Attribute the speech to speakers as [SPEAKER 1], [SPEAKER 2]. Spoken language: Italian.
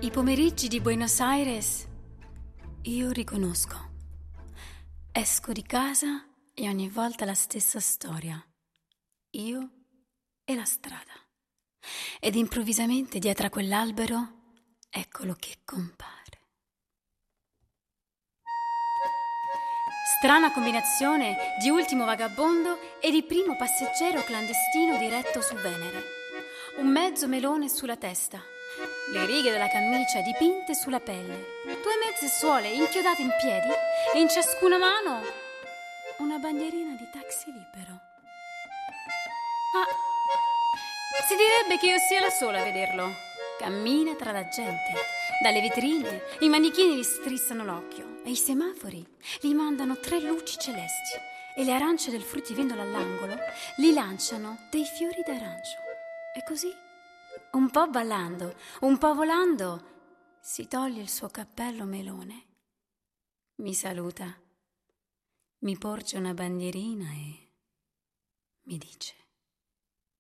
[SPEAKER 1] I pomeriggi di Buenos Aires io riconosco. Esco di casa e ogni volta la stessa storia. Io e la strada. Ed improvvisamente dietro a quell'albero eccolo che compare. Strana combinazione di ultimo vagabondo e di primo passeggero clandestino diretto su Venere. Un mezzo melone sulla testa, le righe della camicia dipinte sulla pelle, 2 mezze suole inchiodate in piedi e in ciascuna mano una bandierina di taxi libero. Ma si direbbe che io sia la sola a vederlo. Cammina tra la gente, dalle vetrine i manichini gli strizzano l'occhio e i semafori gli mandano 3 luci celesti e le arance del fruttivendolo all'angolo gli lanciano dei fiori d'arancio. E così, un po' ballando, un po' volando, si toglie il suo cappello melone, mi saluta, mi porge una bandierina e mi dice: